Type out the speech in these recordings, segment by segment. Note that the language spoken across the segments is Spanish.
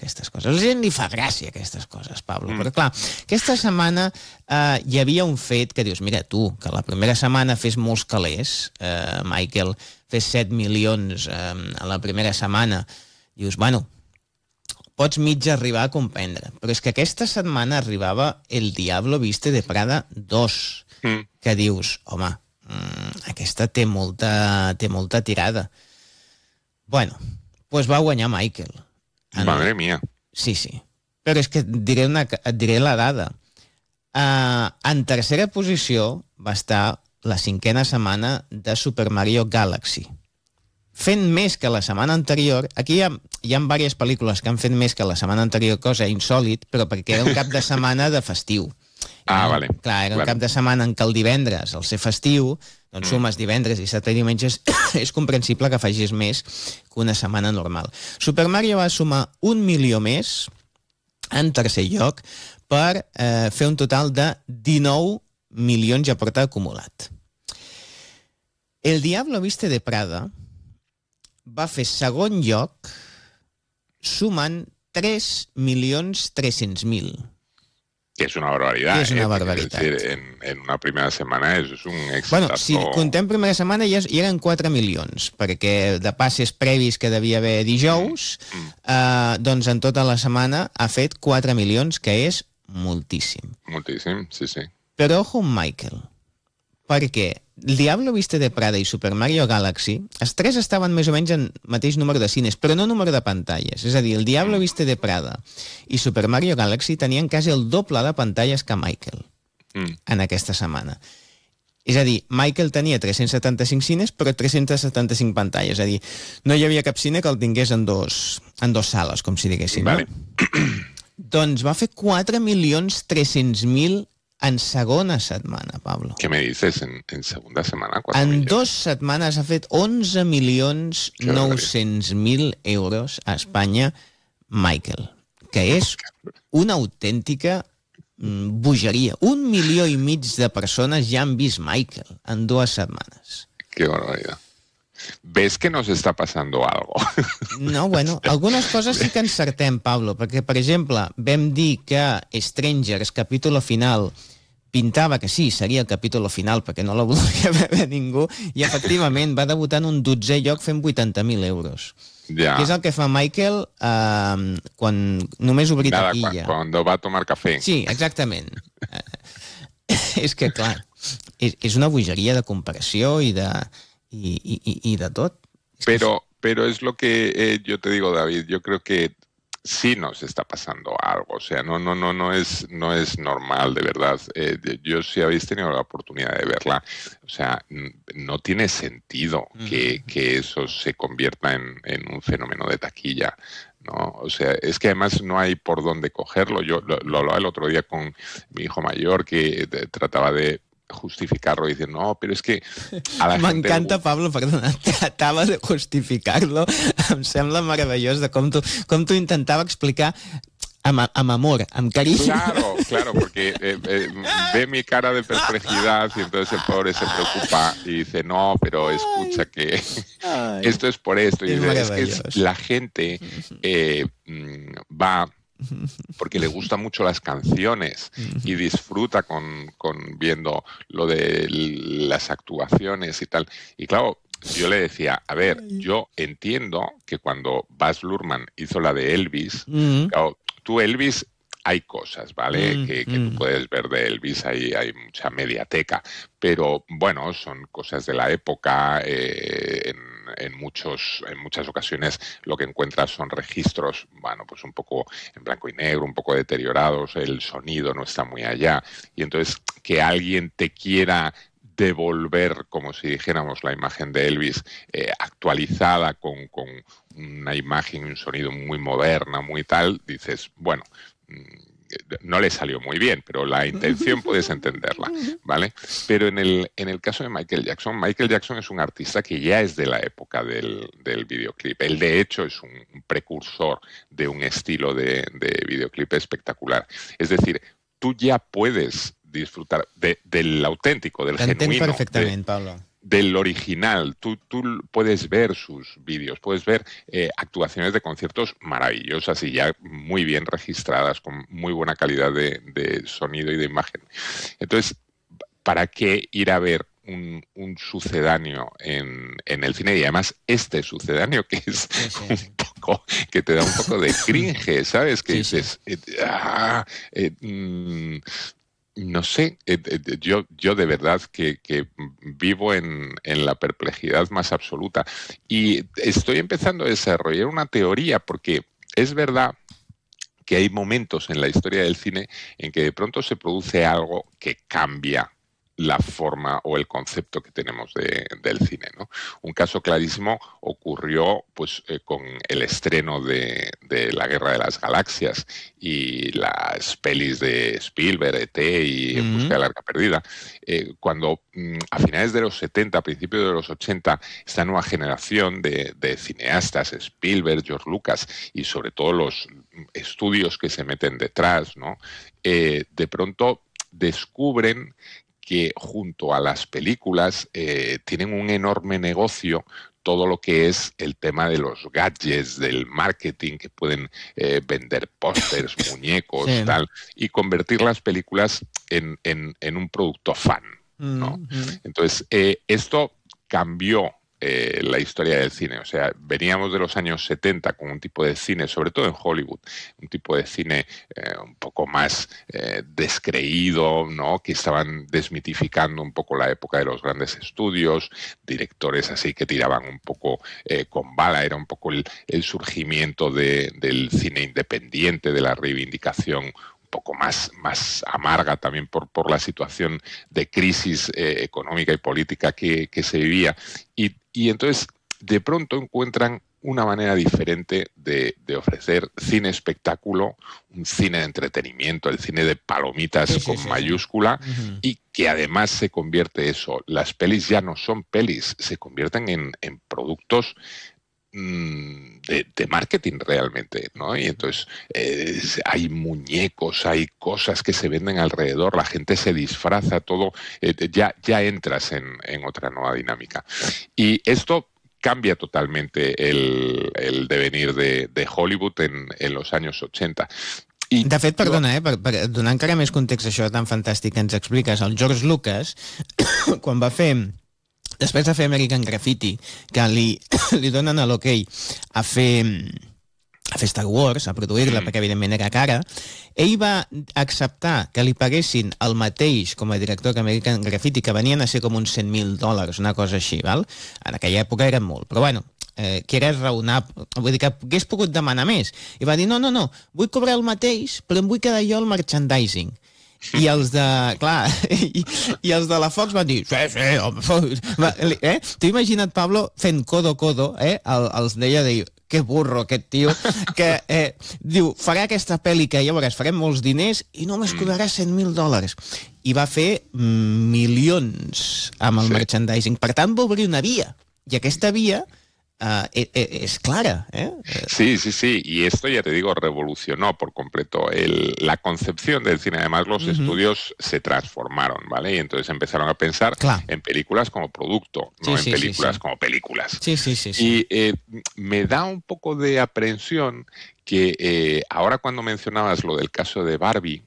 aquestes coses. A la gent li fa gràcia aquestes coses, Pablo. Però clar, aquesta setmana hi havia un fet que dius, mira, tu, que la primera setmana fes molts calés, Michael, fes 7 milions a la primera setmana, dius, bueno, pots mig arribar a comprendre. Però és que aquesta setmana arribava El Diablo Viste de Prada 2, que dius, home, aquesta té molta tirada. Bueno, doncs va guanyar Michael. Madre mía. Sí. Però és que et diré la dada. En tercera posició va estar la 5a setmana de Super Mario Galaxy. Fent més que la setmana anterior. Aquí hi ha diverses pel·lícules que han fet més que la setmana anterior, cosa insòlit, però perquè era un cap de setmana de festiu. Vale. Clar, era un cap de setmana en què el divendres, al ser festiu, doncs sumes divendres, dissabte i diumenges, és comprensible que facis més que una setmana normal. Super Mario va sumar 1 milió més en tercer lloc per fer un total de 19 milions ja porta acumulat. El Diablo Viste de Prada va fer segon lloc sumant 3.300.000. Que és una barbaritat. És una barbaritat. Es decir, en una primera setmana és un exitazo. Bueno, si contem primera setmana ja eren 4 milions, perquè de passes previs que devia haver dijous, doncs en tota la setmana ha fet 4 milions, que és moltíssim. Moltíssim, sí. Però ojo amb Michael, perquè el Diablo Viste de Prada i Super Mario Galaxy, els tres estaven més o menys en mateix número de cines, però no número de pantalles. És a dir, el Diablo Viste de Prada i Super Mario Galaxy tenien quasi el doble de pantalles que Michael en aquesta setmana. És a dir, Michael tenia 375 cines, però 375 pantalles. És a dir, no hi havia cap cine que el tingués en dos sales, com si diguéssim. Vale. No? Doncs va fer 4.300.000 en segona setmana, Pablo. ¿Qué me dices? ¿En segunda semana? En 2 setmanes ha fet 11.900.000 euros a Espanya, Michael, que és una autèntica bogeria. 1,5 milió de persones ja han vist Michael en 2 setmanes. Qué barbaridad. ¿Ves que nos está pasando algo? No, bueno, algunes coses sí que encertem, Pablo, perquè, per exemple, vam dir que Strangers, capítol final, pintava que sí, seria el capítol final, perquè no la volia veure ningú, i efectivament va debutar en un 12è lloc fent 80.000 euros. Ya. Que és el que fa Michael quan només obrir taquilla. Cuando va a tomar café. Sí, exactament. És que, clar, és una bogeria de comparació i de tot. Pero es lo que yo te digo, David, yo creo que sí nos está pasando algo, o sea, no es normal, de verdad. Yo, si habéis tenido la oportunidad de verla, o sea, no tiene sentido que eso se convierta en un fenómeno de taquilla, ¿no? O sea, es que además no hay por dónde cogerlo. Yo lo hablaba el otro día con mi hijo mayor, que trataba de justificar-lo i dir, no, però és que a la gent... M'encanta, Pablo, perdona, tratava de justificar-lo, em sembla meravellós de com tu intentava explicar amb amor, amb carinyo. Claro, porque ve mi cara de perplejidad y entonces el pobre se preocupa y dice, no, pero escucha que esto es por esto. Y dice, es que la gente va porque le gustan mucho las canciones y disfruta con viendo lo de las actuaciones y tal. Y claro, yo le decía, a ver, yo entiendo que cuando Baz Luhrmann hizo la de Elvis, claro, tú Elvis, hay cosas, ¿vale? Que tú puedes ver de Elvis, hay mucha mediateca, pero bueno, son cosas de la época. En muchas ocasiones lo que encuentras son registros, bueno, pues un poco en blanco y negro, un poco deteriorados, el sonido no está muy allá, y entonces que alguien te quiera devolver, como si dijéramos, la imagen de Elvis actualizada con una imagen y un sonido muy moderna, muy tal, dices, bueno, no le salió muy bien, pero la intención puedes entenderla, ¿vale? Pero en el caso de Michael Jackson es un artista que ya es de la época del videoclip. Él, de hecho, es un precursor de un estilo de videoclip espectacular. Es decir, tú ya puedes disfrutar del auténtico, del genuino. Perfectament, Pablo. Del original. Tú puedes ver sus vídeos, puedes ver actuaciones de conciertos maravillosas y ya muy bien registradas, con muy buena calidad de sonido y de imagen. Entonces, ¿para qué ir a ver un sucedáneo en el cine? Y además este sucedáneo que es un poco, que te da un poco de cringe, ¿sabes? Que dices, no sé, yo de verdad que vivo en la perplejidad más absoluta. Y estoy empezando a desarrollar una teoría, porque es verdad que hay momentos en la historia del cine en que de pronto se produce algo que cambia la forma o el concepto que tenemos del cine, ¿no? Un caso clarísimo ocurrió pues, con el estreno de La Guerra de las Galaxias y las pelis de Spielberg, E.T. y En busca de la Arca Perdida. Cuando a finales de los 70, a principios de los 80, esta nueva generación de cineastas, Spielberg, George Lucas y sobre todo los estudios que se meten detrás, ¿no? De pronto descubren que junto a las películas tienen un enorme negocio todo lo que es el tema de los gadgets, del marketing, que pueden vender pósters, muñecos, tal, y convertir las películas en un producto fan, ¿no? Entonces, esto cambió la historia del cine. O sea, veníamos de los años 70 con un tipo de cine, sobre todo en Hollywood, un tipo de cine un poco más descreído, ¿no? Que estaban desmitificando un poco la época de los grandes estudios, directores así que tiraban un poco con bala, era un poco el surgimiento del cine independiente, de la reivindicación poco más amarga también por la situación de crisis económica y política que se vivía. Y entonces, de pronto encuentran una manera diferente de ofrecer cine espectáculo, un cine de entretenimiento, el cine de palomitas con mayúscula, y que además se convierte eso. Las pelis ya no son pelis, se convierten en productos de marketing realmente, ¿no? Y entonces hay muñecos, hay cosas que se venden alrededor, la gente se disfraza, todo, ya entras en otra nueva dinámica. Y esto cambia totalmente el devenir de Hollywood en los años 80. I de fet, perdona, per donar encara més context a això tan fantàstic que ens expliques, el George Lucas, quan va fer... Després de fer American Graffiti, que li donen a l'hoquei a fer Star Wars, a produir-la, perquè evidentment era cara, ell va acceptar que li paguessin el mateix com a director que American Graffiti, que venien a ser com uns $100,000, una cosa així, val? En aquella època era molt, però bueno, que era raonable, vull dir que hagués pogut demanar més. I va dir, no, vull cobrar el mateix, però em vull quedar jo el merchandising. I els de... Clar, i els de la Fox van dir, sí, home... T'ho imagina't, Pablo, fent codo, els deia, que burro aquest tio, que diu, farà aquesta pel·li que ja veuràs, farem molts diners i només cobrarà $100,000. I va fer milions amb el merchandising. Per tant, va obrir una via. I aquesta via... es clara, ¿eh? Sí. Y esto, ya te digo, revolucionó por completo la concepción del cine. Además, los estudios se transformaron, ¿vale? Y entonces empezaron a pensar en películas como producto, no en películas como películas. Sí. Y me da un poco de aprensión que ahora cuando mencionabas lo del caso de Barbie,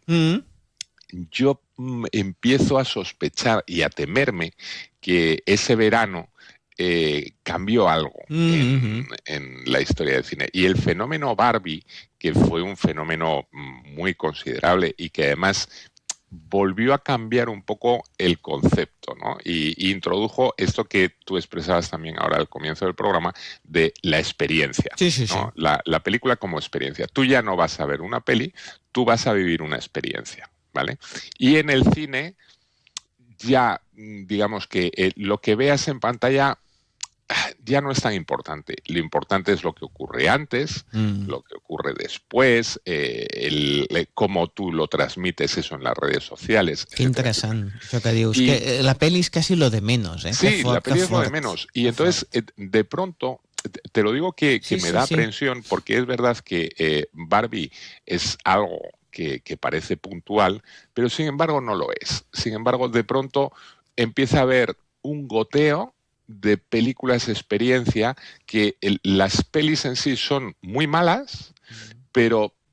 yo empiezo a sospechar y a temerme que ese verano cambió algo en la historia del cine. Y el fenómeno Barbie, que fue un fenómeno muy considerable y que además volvió a cambiar un poco el concepto, ¿no? Y introdujo esto que tú expresabas también ahora al comienzo del programa, de la experiencia, ¿no? La película como experiencia. Tú ya no vas a ver una peli, tú vas a vivir una experiencia, ¿vale? Y en el cine ya, digamos que lo que veas en pantalla ya no es tan importante. Lo importante es lo que ocurre antes, lo que ocurre después, cómo tú lo transmites eso en las redes sociales. Qué interesante eso que dius. Que la peli es casi lo de menos. Sí, la peli es lo de menos. Y entonces, de pronto, te lo digo que me da aprensión, porque es verdad que Barbie es algo que parece puntual, pero sin embargo no lo es. Sin embargo, de pronto empieza a haber un goteo de películas experiencia, que las pelis en sí son muy malas, pero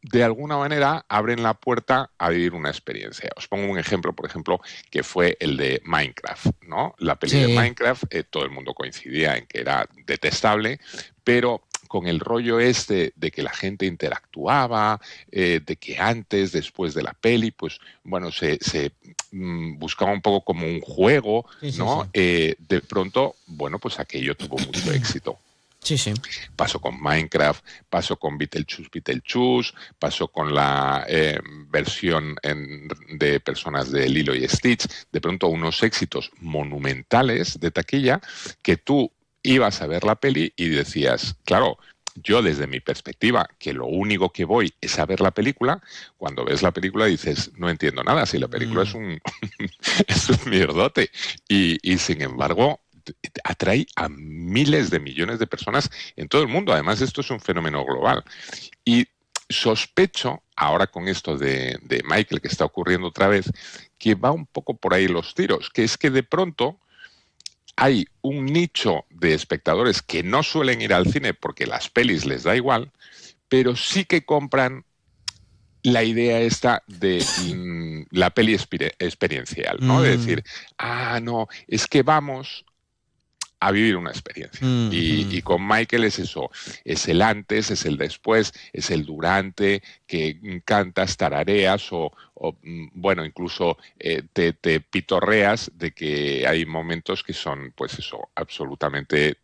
de alguna manera abren la puerta a vivir una experiencia. Os pongo un ejemplo, por ejemplo, que fue el de Minecraft, ¿no? La peli de Minecraft, todo el mundo coincidía en que era detestable, pero con el rollo este de que la gente interactuaba, de que antes, después de la peli, pues bueno, se buscaba un poco como un juego, ¿no? De pronto, bueno, pues aquello tuvo mucho éxito. Sí, sí. Pasó con Minecraft, pasó con Beetlejuice, pasó con la versión de personas de Lilo y Stitch. De pronto unos éxitos monumentales de taquilla que tú ibas a ver la peli y decías, claro, yo desde mi perspectiva, que lo único que voy es a ver la película, cuando ves la película dices, no entiendo nada, si la película es un mierdote. Y sin embargo, atrae a miles de millones de personas en todo el mundo. Además, esto es un fenómeno global. Y sospecho, ahora con esto de Michael que está ocurriendo otra vez, que va un poco por ahí los tiros, que es que de pronto hay un nicho de espectadores que no suelen ir al cine porque las pelis les da igual, pero sí que compran la idea esta de la peli experiencial, ¿no? De decir, no, es que vamos a vivir una experiencia. Y con Michael es eso, es el antes, es el después, es el durante, que cantas, tarareas o bueno, incluso te pitorreas de que hay momentos que son, pues eso, absolutamente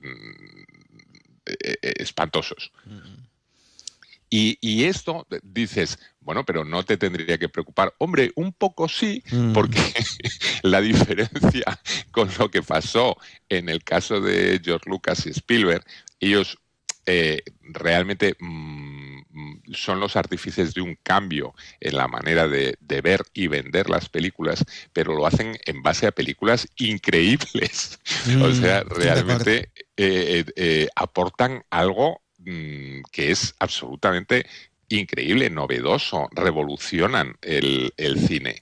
espantosos. Y esto dices, bueno, pero no te tendría que preocupar. Hombre, un poco sí, porque la diferencia con lo que pasó en el caso de George Lucas y Spielberg, ellos realmente son los artífices de un cambio en la manera de ver y vender las películas, pero lo hacen en base a películas increíbles. O sea, realmente aportan algo que es absolutamente increíble, novedoso, revolucionan el cine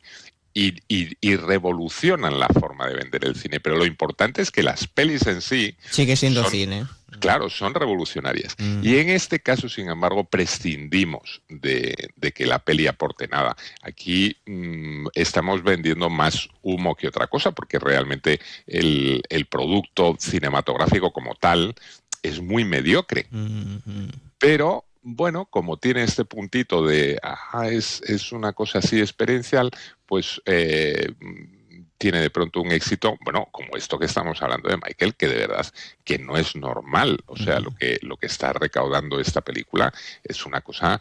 y revolucionan la forma de vender el cine. Pero lo importante es que las pelis en sí sigue siendo cine. Claro, son revolucionarias. Y en este caso, sin embargo, prescindimos de que la peli aporte nada. Aquí estamos vendiendo más humo que otra cosa, porque realmente el producto cinematográfico como tal es muy mediocre. Pero, bueno, como tiene este puntito de, es una cosa así experiencial, pues tiene de pronto un éxito, bueno, como esto que estamos hablando de Michael, que de verdad que no es normal. O sea, lo que está recaudando esta película es una cosa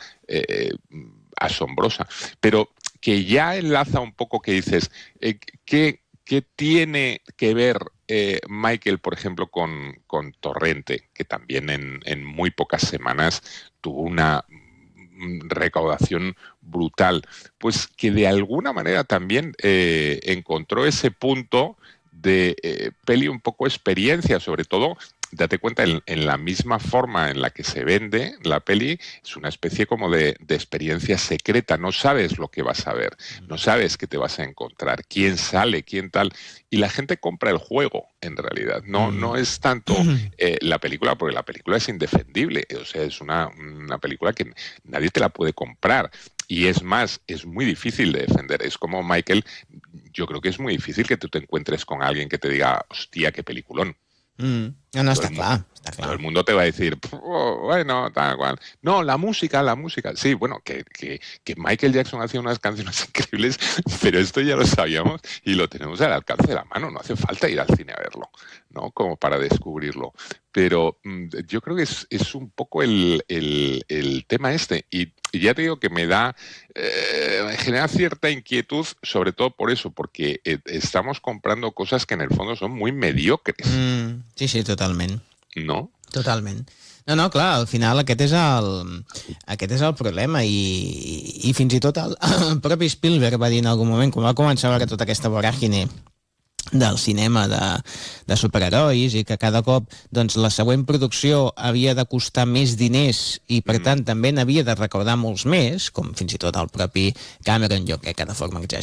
asombrosa. Pero que ya enlaza un poco que dices, ¿qué tiene que ver Michael, por ejemplo, con Torrente, que también en muy pocas semanas tuvo una recaudación brutal? Pues que de alguna manera también encontró ese punto de peli un poco experiencia, sobre todo, date cuenta, en la misma forma en la que se vende la peli, es una especie como de experiencia secreta. No sabes lo que vas a ver, no sabes qué te vas a encontrar, quién sale, quién tal, y la gente compra el juego, en realidad. No es tanto la película, porque la película es indefendible. O sea, es una película que nadie te la puede comprar. Y es más, es muy difícil de defender. Es como Michael, yo creo que es muy difícil que tú te encuentres con alguien que te diga, hostia, qué peliculón. No, està clar. Todo el mundo te va a decir, bueno, tal cual. No, la música. Sí, bueno, que Michael Jackson hacía unas canciones increíbles, pero esto ya lo sabíamos y lo tenemos al alcance de la mano. No hace falta ir al cine a verlo, ¿no? Como para descubrirlo. Pero yo creo que es un poco el tema este. Y ya te digo que me genera cierta inquietud, sobre todo por eso, porque estamos comprando cosas que en el fondo son muy mediocres. Sí, totalment. No? Totalment. No, clar, al final aquest és el problema i fins i tot el propi Spielberg va dir en algun moment, quan va començar a veure tota aquesta voràgine del cinema de superherois i que cada cop doncs, la següent producció havia de costar més diners i per tant també n'havia de recaudar molts més, com fins i tot el propi Cameron, jo crec que de forma